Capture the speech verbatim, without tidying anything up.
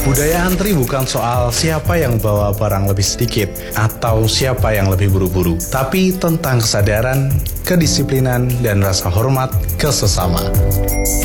Budaya antri bukan soal siapa yang bawa barang lebih sedikit atau siapa yang lebih buru-buru, tapi tentang kesadaran, kedisiplinan, dan rasa hormat ke sesama.